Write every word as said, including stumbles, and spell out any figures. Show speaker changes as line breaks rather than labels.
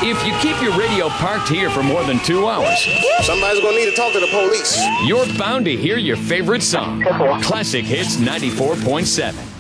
If you keep your radio parked here for more than two hours,
somebody's gonna need to talk to the police.
You're bound to hear your favorite song. Classic Hits ninety-four point seven.